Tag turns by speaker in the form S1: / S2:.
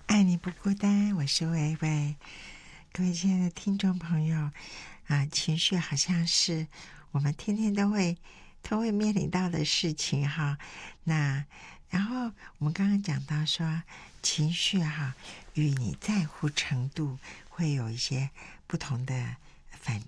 S1: 爱你不孤单，我是薇薇。各位亲爱的听众朋友情绪好像是我们天天都会面临到的事情哈。然后我们刚刚讲到说，情绪与你在乎程度会有一些不同的